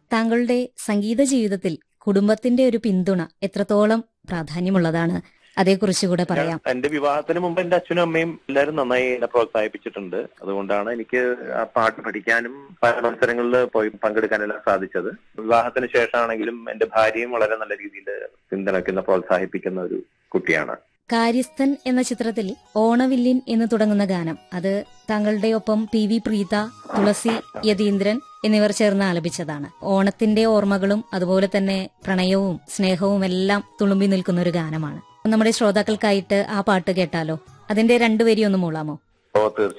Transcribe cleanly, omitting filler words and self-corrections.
താങ്കളുടെ സംഗീത ജീവിതത്തിൽ കുടുംബത്തിന്റെ ഒരു പിന്തുണ എത്രത്തോളം പ്രാധാന്യമുള്ളതാണ്? അതേക്കുറിച്ച് കൂടെ പറയാം. എന്റെ വിവാഹത്തിന് മുമ്പ് എന്റെ അച്ഛനും അമ്മയും എല്ലാവരും നന്നായി എന്നെ പ്രോത്സാഹിപ്പിച്ചിട്ടുണ്ട്. അതുകൊണ്ടാണ് എനിക്ക് ആ പാട്ട് പഠിക്കാനും പല മത്സരങ്ങളിൽ പോയി പങ്കെടുക്കാനെല്ലാം സാധിച്ചത്. വിവാഹത്തിന് ശേഷമാണെങ്കിലും എന്റെ ഭാര്യയും വളരെ നല്ല രീതിയിൽ പിന്തുണയ്ക്കുന്ന പ്രോത്സാഹിപ്പിക്കുന്ന ഒരു കുട്ടിയാണ്. കാര്യസ്ഥൻ എന്ന ചിത്രത്തിൽ ഓണവില്ലിൻ എന്ന് തുടങ്ങുന്ന ഗാനം, അത് താങ്കളുടെ ഒപ്പം PV പ്രീത, തുളസി, യതീന്ദ്രൻ എന്നിവർ ചേർന്ന് ആലപിച്ചതാണ്. ഓണത്തിന്റെ ഓർമ്മകളും അതുപോലെ തന്നെ പ്രണയവും സ്നേഹവും എല്ലാം തുളുമ്പി നിൽക്കുന്ന ഒരു ഗാനമാണ്. നമ്മുടെ ശ്രോതാക്കൾക്കായിട്ട് ആ പാട്ട് കേട്ടാലോ? അതിന്റെ 2 വരി ഒന്ന് മൂളാമോ? തീർച്ചയായും.